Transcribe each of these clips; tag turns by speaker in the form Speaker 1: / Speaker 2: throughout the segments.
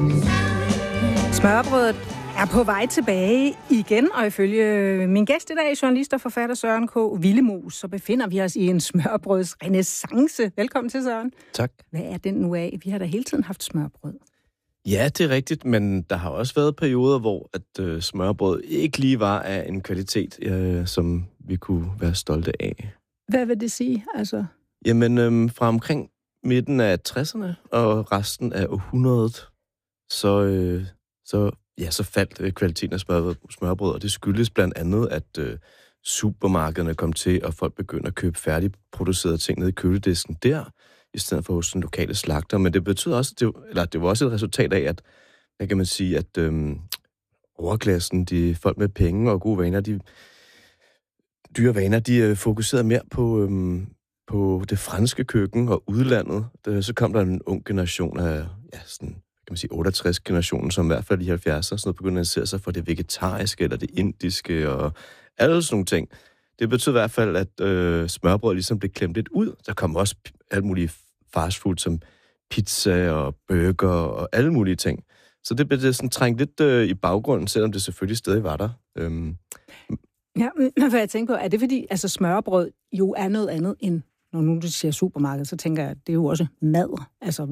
Speaker 1: Smørrebrødet er på vej tilbage igen, og ifølge min gæst i dag, journalist og forfatter Søren K. Willemoes, så befinder vi os i en smørrebrøds renæssance. Velkommen til, Søren.
Speaker 2: Tak.
Speaker 1: Hvad er den nu af? Vi har da hele tiden haft smørrebrød.
Speaker 2: Ja, det er rigtigt, men der har også været perioder, hvor at smørrebrød ikke lige var af en kvalitet, som vi kunne være stolte af.
Speaker 1: Hvad vil det sige? Altså?
Speaker 2: Jamen, fra omkring midten af 60'erne og resten af århundredet, så faldt kvaliteten af smørrebrød, og det skyldes blandt andet, at supermarkederne kom til, og folk begyndte at købe færdigproducerede ting ned i køledisken der, i stedet for hos den lokale slagter. Men det betød også, det var også et resultat af, at, hvad kan man sige, at overklassen, de folk med penge og gode vaner, dyre vaner, de fokuserede mere på det franske køkken og udlandet. Så kom der en ung generation af, sådan, kan man sige, 68-generationen, som i hvert fald i 70'erne sådan noget, begyndte at interessere sig for det vegetariske eller det indiske og alle sådan nogle ting. Det betød i hvert fald, at smørbrød ligesom blev klemt lidt ud. Der kom også alt muligt fastfood som pizza og burger og alle mulige ting. Så det blev sådan trængt lidt i baggrunden, selvom det selvfølgelig stadig var der.
Speaker 1: Ja, hvad jeg tænker på, er det fordi, altså smørbrød jo er noget andet end, når nu du siger supermarked, så tænker jeg, at det er jo også mad. Altså,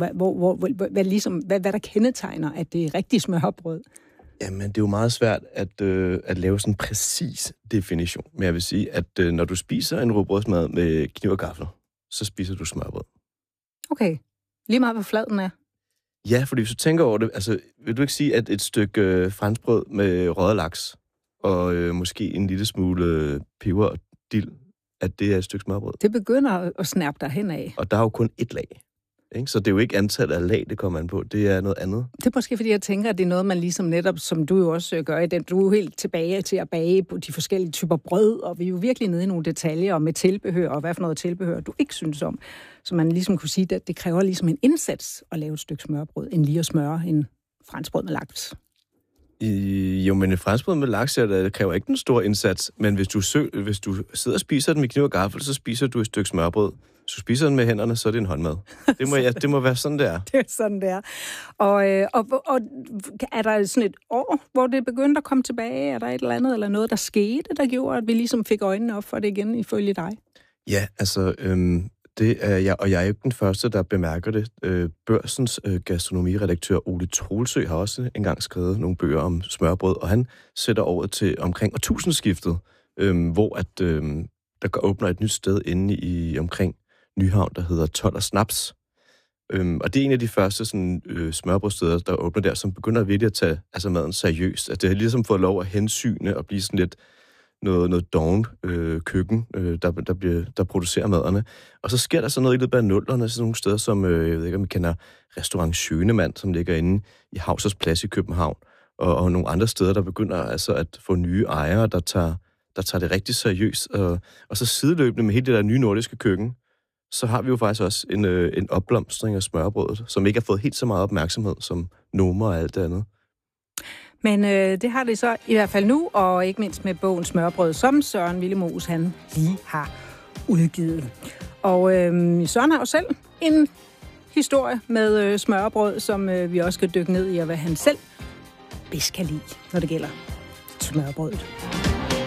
Speaker 1: hvad der kendetegner, at det er rigtig smørbrød?
Speaker 2: Jamen, det er jo meget svært at lave sådan en præcis definition. Men jeg vil sige, at når du spiser en rugbrødsmad med kniv og gaffel, så spiser du smørbrød.
Speaker 1: Okay. Lige meget, hvor flad den er.
Speaker 2: Ja, fordi hvis du tænker over det, altså, vil du ikke sige, at et stykke franskbrød med røget laks, og måske en lille smule peber og dild, at det er et stykke smørbrød?
Speaker 1: Det begynder at snærpe dig henad.
Speaker 2: Og der er jo kun ét lag. Ikke? Så det er jo ikke antallet af lag, det kommer an på. Det er noget andet.
Speaker 1: Det er måske, fordi jeg tænker, at det er noget, man ligesom netop, som du jo også gør i den, du er jo helt tilbage til at bage på de forskellige typer brød, og vi er jo virkelig nede i nogle detaljer med tilbehør, og hvad for noget tilbehør, du ikke synes om. Så man ligesom kunne sige, at det kræver ligesom en indsats at lave et stykke smørbrød, end lige at smøre en franskbrød med laks.
Speaker 2: Jo, men et franskbrød med laks, det kræver ikke en stor indsats, men hvis du sidder og spiser den med kniv og gaffel, så spiser du et stykke smørbrød. Hvis du spiser den med hænderne, så er det en håndmad. Det må være sådan, det er.
Speaker 1: Det er sådan, det er. Og er der sådan et år, hvor det begyndte at komme tilbage? Er der et eller andet, eller noget, der skete, der gjorde, at vi ligesom fik øjnene op for det igen, ifølge dig?
Speaker 2: Ja, altså, det er jeg, og jeg er jo ikke den første, der bemærker det. Børsens gastronomiredaktør Ole Troelsø har også engang skrevet nogle bøger om smørbrød, og han sætter året til omkring årtusindskiftet, hvor at der åbner et nyt sted inde i omkring Nyhavn, der hedder Told og Snaps. Og det er en af de første sådan, smørbrødsteder, der åbner der, som begynder virkelig at tage maden seriøst. At det har ligesom fået lov at hensyne og blive sådan lidt noget doven køkken, der producerer maderne. Og så sker der så noget i løbet af nullerne, sådan nogle steder som, jeg ved ikke om I kender, Restaurant Schønemann, som ligger inde i Hausers Plads i København, og nogle andre steder, der begynder altså at få nye ejere, der tager det rigtig seriøst. Og så sideløbende med hele det der nye nordiske køkken, så har vi jo faktisk også en opblomstring af smørbrødet, som ikke har fået helt så meget opmærksomhed som Noma og alt det andet. Men
Speaker 1: det har det så i hvert fald nu, og ikke mindst med bogen Smørbrød, som Søren Willemoes han lige har udgivet. Og Søren har jo selv en historie med smørbrød, som vi også skal dykke ned i, og hvad han selv bedst kan lide, når det gælder smørbrødet.